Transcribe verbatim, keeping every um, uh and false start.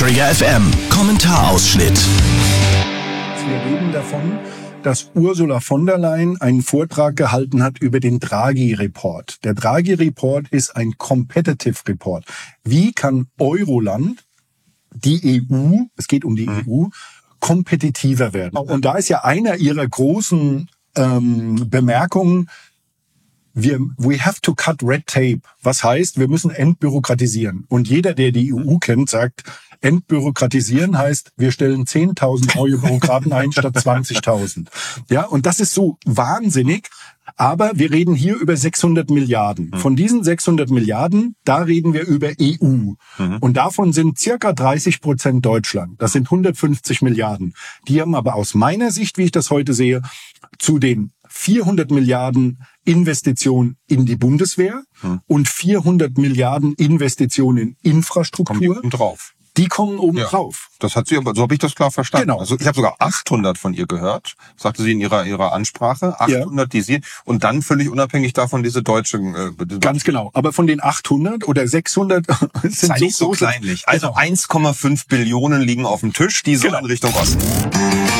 Trigger F M Kommentarausschnitt. Wir reden davon, dass Ursula von der Leyen einen Vortrag gehalten hat über den Draghi-Report. Der Draghi-Report ist ein Competitive Report. Wie kann Euroland, die E U, es geht um die mhm. E U, kompetitiver werden? Und da ist ja einer ihrer großen ähm, Bemerkungen, wir, we have to cut red tape. Was heißt, wir müssen entbürokratisieren. Und jeder, der die E U kennt, sagt, entbürokratisieren heißt, wir stellen zehntausend neue Bürokraten ein statt zwanzigtausend. Ja, und das ist so wahnsinnig. Aber wir reden hier über sechshundert Milliarden. Von diesen sechshundert Milliarden, da reden wir über E U. Mhm. Und davon sind circa dreißig Prozent Deutschland. Das sind hundertfünfzig Milliarden. Die haben aber aus meiner Sicht, wie ich das heute sehe, zu den vierhundert Milliarden Investitionen in die Bundeswehr mhm. und vierhundert Milliarden Investitionen in Infrastruktur. Kommt drauf. Die kommen oben ja, drauf. Das hat sie aber, so habe ich das klar verstanden. Genau. Also ich habe sogar achthundert von ihr gehört, sagte sie in ihrer ihrer Ansprache. achthundert, ja. die sie und dann völlig unabhängig davon diese deutschen. Äh, diese Ganz genau. Aber von den achthundert oder sechshundert sind sei so, nicht so kleinlich. Also genau. eins Komma fünf Billionen liegen auf dem Tisch, die so genau. in Richtung Osten.